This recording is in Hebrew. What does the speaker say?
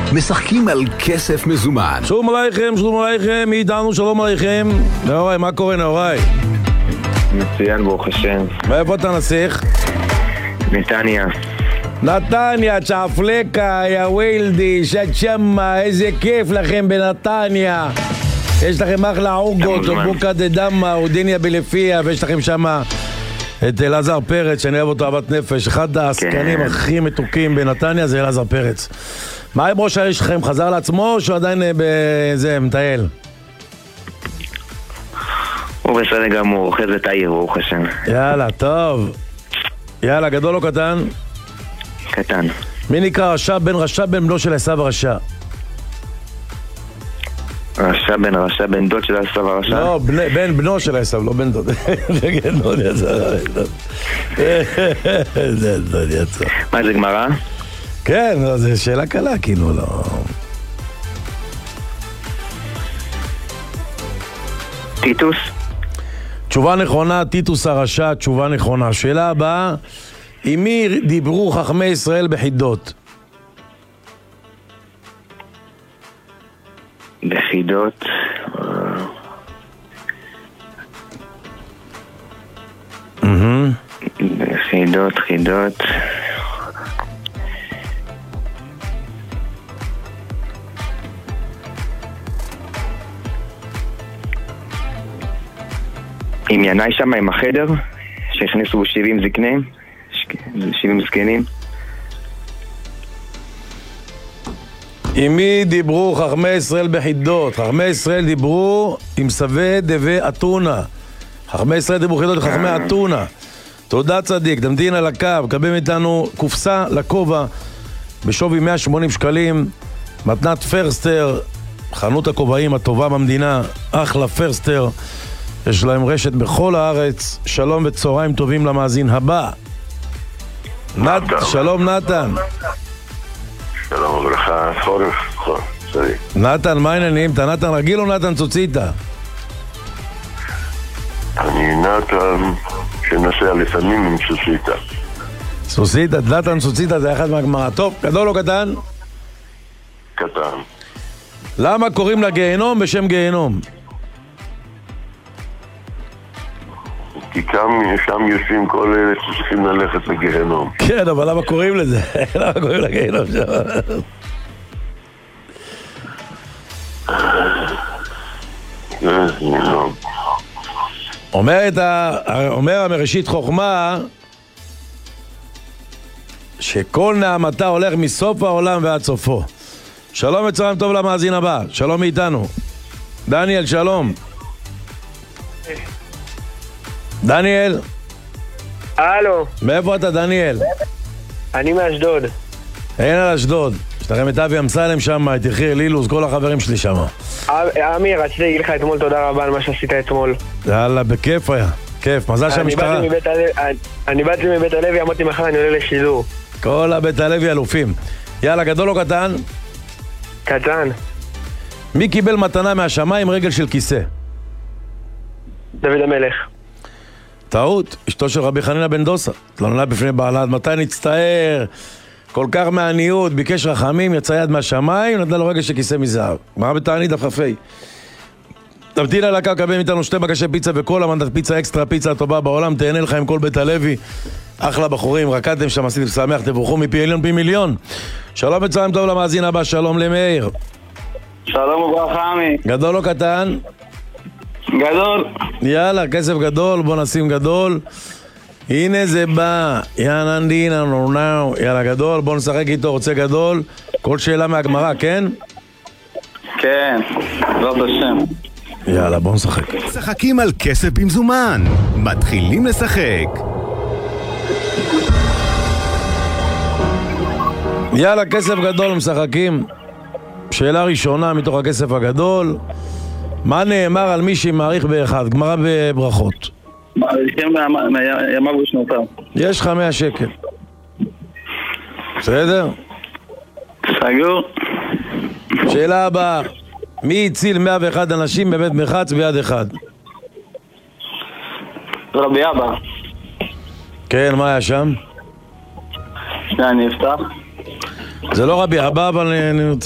משחקים על כסף מזומן. שלום עליכם, מי איתנו? שלום עליכם. נאורי, מה קורה נאורי? מצוין, ברוך השם. מאיפה אתה נסיך? נתניה. נתניה, צ'אפלקה, יא וילדי, שאת שמה, איזה כיף לכם בנתניה. יש לכם אחלה עוגות, או בוקה דה דמה, או דניה בלפיה, ויש לכם שמה את אלעזר פרץ, שאני אוהב אותו אהבת נפש. אחד העסקנים הכי מתוקים בנתניה זה אלעזר פרץ. מה עם ראש העיר שלכם? חזר לעצמו או שהוא עדיין בזה, מטייל? הוא בסדר גמור, אוחז את העיר, ברוך השם. יאללה, טוב. יאללה, גדול או קטן? קטן. מי נקרא רשע בן בנו של עשיו הרשע? רשע בן דוד של עשיו הרשע? לא, בן בנו של עשיו, לא בן דוד. דוד יצא. מה, זה גמרא? כן, זו שאלה קלה, כאילו, לא... טיטוס? תשובה נכונה, טיטוס הרשע, תשובה נכונה. שאלה הבאה, עם מי דיברו חכמי ישראל בחידות? בחידות? חידות. עם ינאי שם, עם החדר, שהכניסו 70 זקנים, 70 זקנים. עם מי דיברו חכמי ישראל בחידות? חכמי ישראל דיברו עם סווה דווה אתונה. חכמי ישראל דיברו חידות לחכמי אתונה. תודה צדיק, תמתין על הקו, קבל מאיתנו קופסה לכובע בשווי 180 שקלים, מתנת פרסטר, חנות הכובעים הטובה במדינה, אחלה פרסטר, יש להם רשת בכל הארץ. שלום וצהריים טובים למאזין הבא. שלום נתן. שלום וברכה, חורף, סורי. נתן, מה העניינים? אתה נתן רגיל או נתן צוציתה? אני נתן שנוסע לפעמים עם צוציתה. צוציתה, נתן צוציתה זה אחד מהגמרא. טוב, גדול או קטן? קטן. למה קוראים לגיהנום בשם גיהנום? כי שם יושבים כל אלה שצריכים ללכת לגיהנום. כן, אבל למה קוראים לזה? למה קוראים לגיהנום שם? אומר מראשית חוכמה שכל נעמתה הולך מסוף העולם ועד סופו. שלום וצהריים טוב למאזין הבא. שלום מאיתנו. דניאל, שלום. דניאל. הלו. מאיפה אתה דניאל? אני מאשדוד. אין על אשדוד. יש לכם את אבי אמסלם שם, את יחיר לילוז, כל החברים שלי שם. אמיר, רציתי להגיד לך אתמול תודה רבה על מה שעשית אתמול. יאללה, בכיף היה. כיף, מזל שהמשטרה... אני באתי מבית הלוי, אמרתי מחר אני עולה לשידור. כל הבית הלוי אלופים. יאללה, גדול או קטן? קטן. מי קיבל מתנה מהשמיים רגל של כיסא? דוד המלך. טעות, אשתו של רבי חנינא בן דוסה. התלוננה בפני בעלה, עד מתי נצטער? כל כך מעניות, ביקש רחמים, יצא יד מהשמיים, נתנה לו רגל של כיסא מזהב. מה בתענית דף כ"ה? תמתין על הקו, קבל מאיתנו 2 בקשי פיצה וכל המנדט פיצה אקסטרה, פיצה הטובה בעולם, תהנה לך עם כל בית הלוי. אחלה בחורים, רקדתם שם, עשיתם שמח, תבורכו מפי עליון פי מיליון. שלום וצהריים טוב למאזין הבא, שלום למאיר. שלום וברכה עמי. גדול או קטן? גדול. יאללה, כסף גדול, בוא נשים גדול. הנה זה בא, יאננדינה נורנאו. יאללה גדול, בוא נשחק איתו, רוצה גדול. כל שאלה מהגמרא, כן? כן, בעזרת השם. יאללה, בוא נשחק. משחקים על כסף במזומן. מתחילים לשחק. יאללה, כסף גדול, משחקים. שאלה ראשונה מתוך הכסף הגדול. מה נאמר על מי שמעריך באחד? גמרא בברכות. מעריכים ימיו ושנותיו. יש לך 100 שקל. בסדר? סגור. שאלה הבאה. מי הציל 101 אנשים בבית מרחץ ביד אחד? רבי אבא. כן, מה היה שם? שנייה, אני אפתח. זה לא רבי אבא, אבל אני רוצה